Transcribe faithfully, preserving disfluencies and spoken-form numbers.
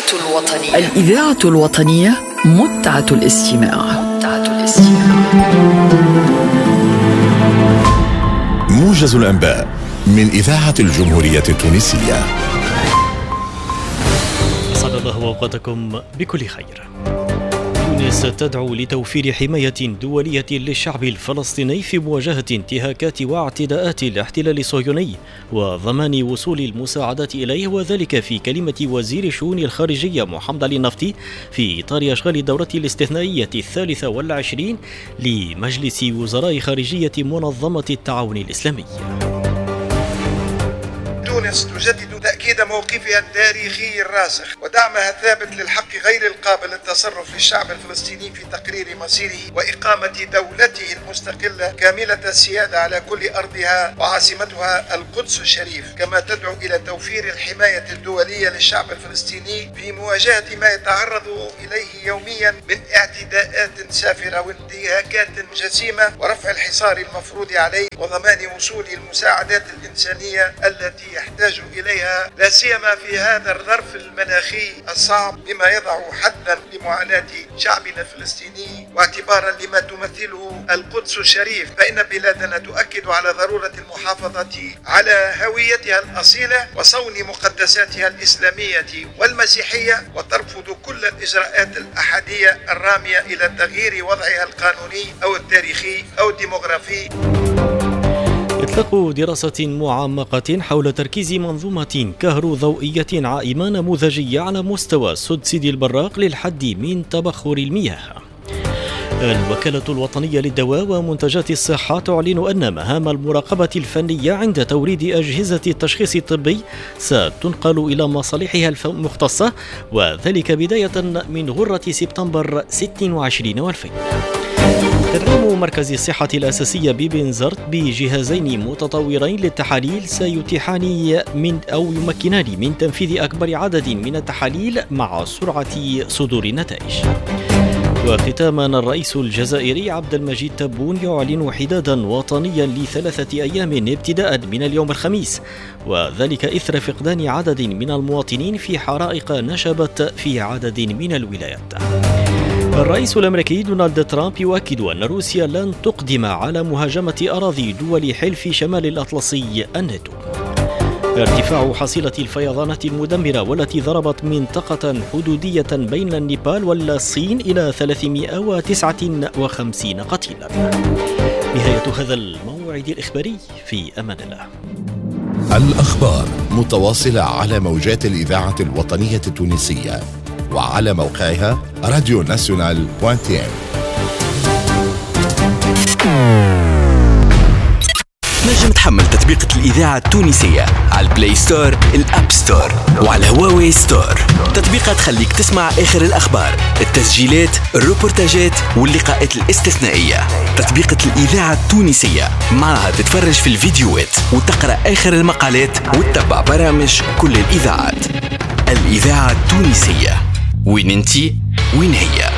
الوطنية. الإذاعة الوطنية متعة الاستماع. متعة الاستماع. موجز الأنباء من إذاعة الجمهورية التونسية. أسعد الله أوقاتكم بكل خير. تونس تدعو لتوفير حماية دولية للشعب الفلسطيني في مواجهة انتهاكات واعتداءات الاحتلال الصهيوني وضمان وصول المساعدات إليه، وذلك في كلمة وزير الشؤون الخارجية محمد علي النفطي في إطار أشغال الدورة الاستثنائية الثالثة والعشرين لمجلس وزراء خارجية منظمة التعاون الإسلامي. تونس تجدد تأكيد موقفها التاريخي الراسخ ودعمها الثابت للحق غير القابل للتصرف للشعب الفلسطيني في تقرير مصيره وإقامة دولته المستقلة كاملة السيادة على كل أرضها وعاصمتها القدس الشريف، كما تدعو إلى توفير الحماية الدولية للشعب الفلسطيني في مواجهة ما يتعرض إليه يوميا من اعتداءات سافرة وانتهاكات جسيمة ورفع الحصار المفروض عليه وضمان وصول المساعدات الإنسانية التي يحتاج إليها، لا سيما في هذا الظرف المناخي الصعب، بما يضع حدا لمعاناة شعبنا الفلسطيني. واعتبارا لما تمثله القدس الشريف، فإن بلادنا تؤكد على ضرورة المحافظة على هويتها الأصيلة وصون مقدساتها الإسلامية والمسيحية، وترفض كل الإجراءات الأحادية الرامية إلى تغيير وضعها القانوني أو التاريخي أو الديمغرافي. إطلاق دراسة معمقة حول تركيز منظومة كهروضوئية عائمة نموذجية على مستوى سد سيدي البراق للحد من تبخر المياه. الوكالة الوطنية للدواء ومنتجات الصحة تعلن أن مهام المراقبة الفنية عند توريد أجهزة التشخيص الطبي ستنقل إلى مصالحها المختصة، وذلك بداية من غرة سبتمبر ستة وعشرين والفين. تدعيم مركز الصحة الأساسية ببنزرت بجهازين متطورين للتحاليل سيتيحان من أو يمكنان من تنفيذ أكبر عدد من التحاليل مع سرعة صدور النتائج. وختاما، الرئيس الجزائري عبد المجيد تبون يعلن حدادا وطنيا لثلاثة أيام ابتداء من اليوم الخميس، وذلك إثر فقدان عدد من المواطنين في حرائق نشبت في عدد من الولايات. الرئيس الأمريكي دونالد ترامب يؤكد أن روسيا لن تقدم على مهاجمة أراضي دول حلف شمال الأطلسي الناتو. ارتفاع حصيلة الفيضانات المدمرة والتي ضربت منطقة حدودية بين النيبال والصين إلى ثلاثمائة وتسعة وخمسين قتيلا. نهاية هذا الموعد الإخباري، في أمان الله. الأخبار متواصلة على موجات الإذاعة الوطنية التونسية وعلى موقعها راديو ناسيونال دوت ام. نجم تحمل تطبيقة الإذاعة التونسية على البلاي ستور، الأب ستور، وعلى هواوي ستور. تطبيقات تخليك تسمع آخر الأخبار، التسجيلات، الروبورتاجات واللقاءات الاستثنائية. تطبيقة الإذاعة التونسية، معها تتفرج في الفيديوهات وتقرأ آخر المقالات وتتبع برامج كل الإذاعات. الإذاعة التونسية، وين انتي وين هي.